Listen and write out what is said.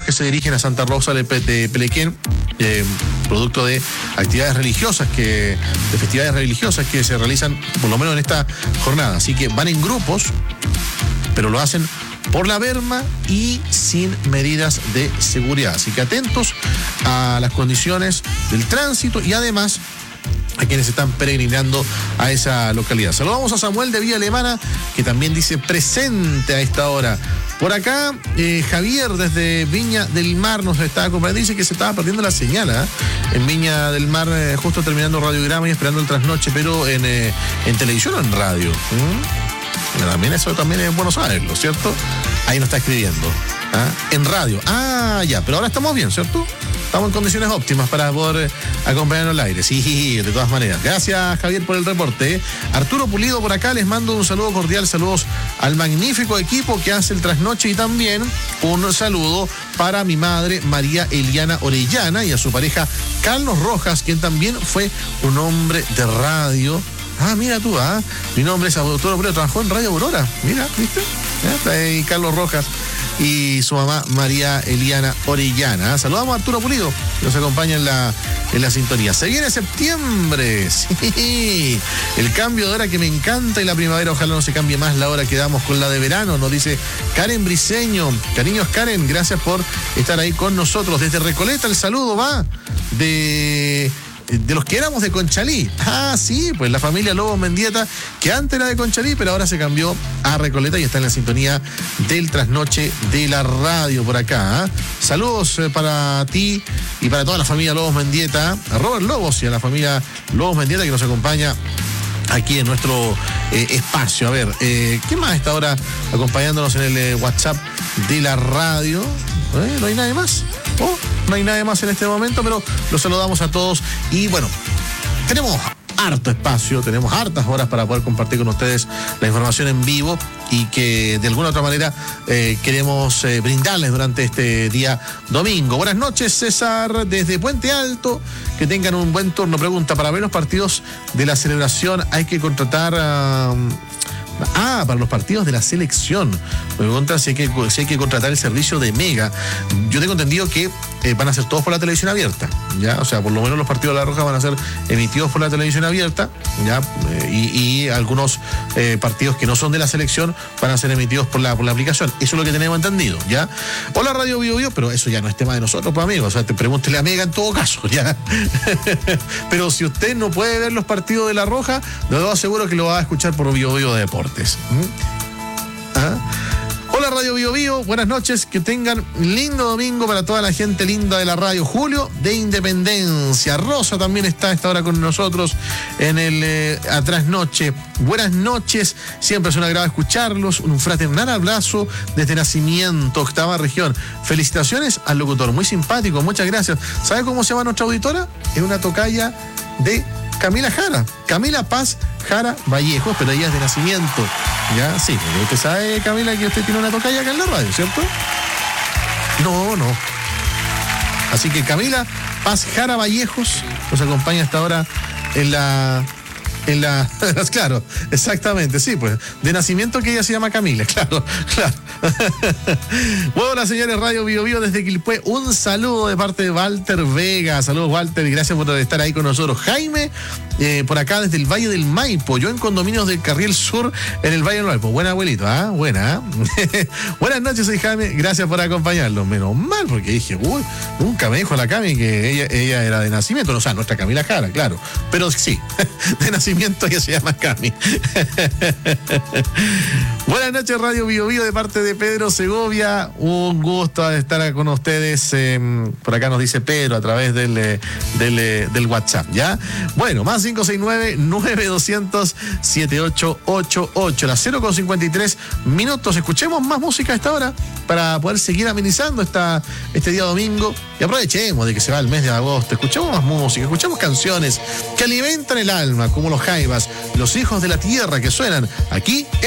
que se dirigen a Santa Rosa de Pelequén, producto de actividades religiosas, de festividades religiosas que se realizan por lo menos en esta jornada. Así que van en grupos, pero lo hacen por la berma y sin medidas de seguridad. Así que atentos a las condiciones del tránsito y además a quienes están peregrinando a esa localidad. Saludamos a Samuel de Villa Alemana, que también dice presente a esta hora. Por acá, Javier desde Viña del Mar nos está acompañando. Dice que se estaba perdiendo la señal en Viña del Mar, justo terminando radiograma y esperando el trasnoche, pero en televisión o en radio. También eso también es bueno saberlo, ¿cierto? Ahí nos está escribiendo. En radio. Ya, pero ahora estamos bien, ¿cierto? Estamos en condiciones óptimas para poder acompañarnos al aire. Sí, de todas maneras. Gracias, Javier, por el reporte. Arturo Pulido por acá, les mando un saludo cordial. Saludos al magnífico equipo que hace el trasnoche y también un saludo para mi madre, María Eliana Orellana, y a su pareja, Carlos Rojas, quien también fue un hombre de radio. Mira tú, mi nombre es Arturo Pulido, trabajó en Radio Aurora. Mira, ¿viste? Está ahí Carlos Rojas y su mamá María Eliana Orellana. Saludamos a Arturo Pulido, que nos acompaña en la sintonía. Se viene septiembre, sí, el cambio de hora que me encanta, y la primavera ojalá no se cambie más la hora que damos con la de verano, nos dice Karen Briceño. Cariños, Karen, gracias por estar ahí con nosotros. Desde Recoleta el saludo va de los que éramos de Conchalí. Sí, pues la familia Lobos Mendieta, que antes era de Conchalí, pero ahora se cambió a Recoleta y está en la sintonía del trasnoche de la radio por acá. Saludos para ti y para toda la familia Lobos Mendieta, a Robert Lobos y a la familia Lobos Mendieta que nos acompaña aquí en nuestro espacio. A ver, ¿quién más está ahora acompañándonos en el WhatsApp de la radio? ¿No hay nadie más? No hay nadie más en este momento, pero los saludamos a todos. Y bueno, tenemos harto espacio, tenemos hartas horas para poder compartir con ustedes la información en vivo y que de alguna u otra manera queremos brindarles durante este día domingo. Buenas noches, César, desde Puente Alto. Que tengan un buen turno. Pregunta, para ver los partidos de la celebración hay que contratar... para los partidos de la selección. Me pregunta si hay que contratar el servicio de Mega. Yo tengo entendido que van a ser todos por la televisión abierta, ¿ya? O sea, por lo menos los partidos de La Roja van a ser emitidos por la televisión abierta, ¿ya? Y algunos partidos que no son de la selección van a ser emitidos por la aplicación. Eso es lo que tenemos entendido, ¿ya? Hola, Radio Bio Bio, pero eso ya no es tema de nosotros, pues, amigos. O sea, pregúntele a Mega en todo caso, ¿ya? Pero si usted no puede ver los partidos de La Roja, lo aseguro que lo va a escuchar por Bio Bio de Deportes. Hola, Radio Bio Bio, buenas noches, que tengan lindo domingo para toda la gente linda de la radio. Julio de Independencia. Rosa también está a esta hora con nosotros en el Trasnoche. Buenas noches, siempre es un agrado escucharlos. Un fraternal abrazo desde Nacimiento, octava región. Felicitaciones al locutor, muy simpático, muchas gracias. ¿Sabe cómo se llama nuestra auditora? Es una tocaya de Camila Jara, Camila Paz Jara Vallejos, pero ella es de Nacimiento. Ya, sí, porque usted sabe, Camila, que usted tiene una tocaya acá en la radio, ¿cierto? No. Así que Camila Paz Jara Vallejos nos acompaña hasta ahora en la... Claro, exactamente, sí, pues, de nacimiento que ella se llama Camila, claro. Bueno, las señores, Radio Bio Bio desde Quilpué, un saludo de parte de Walter Vega. Saludos, Walter, y gracias por estar ahí con nosotros. Jaime, por acá desde el Valle del Maipo, yo en condominios del Carriel Sur, en el Valle del Maipo. Buena, abuelito, buena. Buenas noches, soy Jaime, gracias por acompañarnos. Menos mal, porque dije, nunca me dijo la Cami que ella era de nacimiento, o sea, nuestra Camila Jara, claro, pero sí, de nacimiento ella se llama Cami. Buenas noches, Radio Bio Bio, de parte de Pedro Segovia, un gusto estar con ustedes. Por acá nos dice Pedro a través del WhatsApp, ¿ya? Bueno, más 569-9200-7888, las 0:53 minutos. Escuchemos más música a esta hora para poder seguir amenizando este día domingo, y aprovechemos de que se va el mes de agosto. Escuchemos más música, escuchemos canciones que alimentan el alma, como los Jaivas, los hijos de la tierra, que suenan aquí